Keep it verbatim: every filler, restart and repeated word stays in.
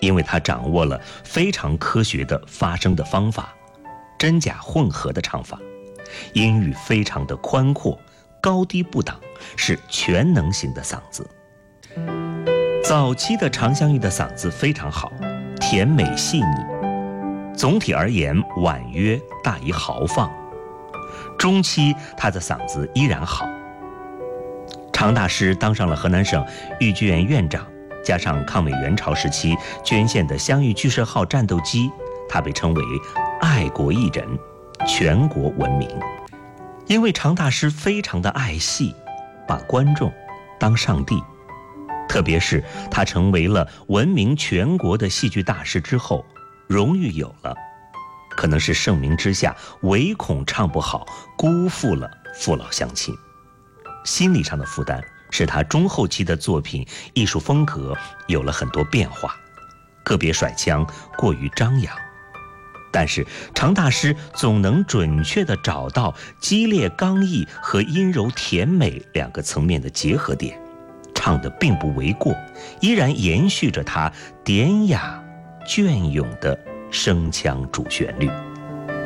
因为他掌握了非常科学的发声的方法，真假混合的唱法，音域非常的宽阔，高低不等，是全能型的嗓子。早期的常香玉的嗓子非常好，甜美细腻，总体而言婉约大于豪放。中期他的嗓子依然好。常大师当上了河南省豫剧院院长，加上抗美援朝时期捐献的湘豫剧社号战斗机，他被称为爱国艺人，全国闻名。因为常大师非常的爱戏，把观众当上帝，特别是他成为了闻名全国的戏剧大师之后，荣誉有了，可能是盛名之下唯恐唱不好，辜负了父老乡亲。心理上的负担使他中后期的作品艺术风格有了很多变化，个别甩腔过于张扬，但是常大师总能准确地找到激烈刚毅和阴柔甜美两个层面的结合点，唱得并不为过，依然延续着他典雅隽永的声腔主旋律。